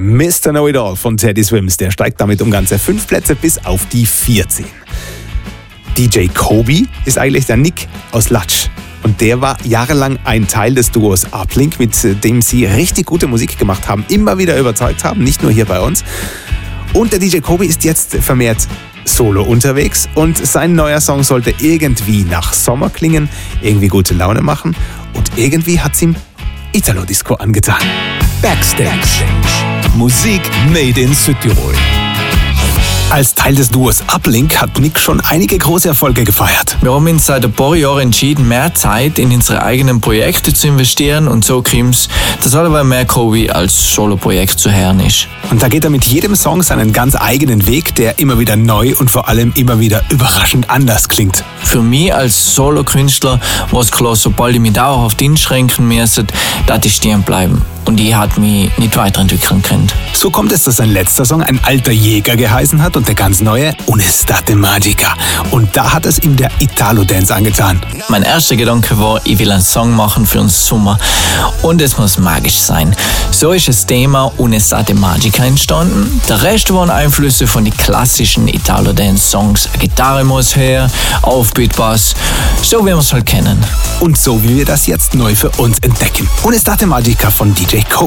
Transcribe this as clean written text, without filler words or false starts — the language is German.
Mr. Know-It-All von Teddy Swims. Der steigt damit um ganze 5 Plätze bis auf die 14. DJ Kobe ist eigentlich der Nick aus Latsch. Und der war jahrelang ein Teil des Duos Uplink, mit dem sie richtig gute Musik gemacht haben, immer wieder überzeugt haben, nicht nur hier bei uns. Und der DJ Kobe ist jetzt vermehrt solo unterwegs und sein neuer Song sollte irgendwie nach Sommer klingen, irgendwie gute Laune machen und irgendwie hat's ihm Italo-Disco angetan. Backstage. Musik made in Südtirol. Als Teil des Duos Uplink hat Nick schon einige große Erfolge gefeiert. Wir haben uns seit ein paar Jahren entschieden, mehr Zeit in unsere eigenen Projekte zu investieren und so kommt's, dass allebei mehr Kobe als Solo-Projekt zu hören ist. Und da geht er mit jedem Song seinen ganz eigenen Weg, der immer wieder neu und vor allem immer wieder überraschend anders klingt. Für mich als Solo-Künstler war es klar, sobald ich mich dauerhaft einschränken müsste, dass ich stehen bleiben. Und ich hat mich nicht weiterentwickeln können. So kommt es, dass sein letzter Song ein alter Jäger geheißen hat und der ganz neue Un'estate magica. Und da hat es ihm der Italo-Dance angetan. Mein erster Gedanke war, ich will einen Song machen für den Sommer und es muss magisch sein. So ist das Thema Un'estate magica entstanden. Der Rest waren Einflüsse von den klassischen Italo-Dance-Songs. Eine Gitarre muss her, Aufbeat, Bass, so wie wir es halt kennen. Und so wie wir das jetzt neu für uns entdecken. Un'estate magica von DJ Kobe.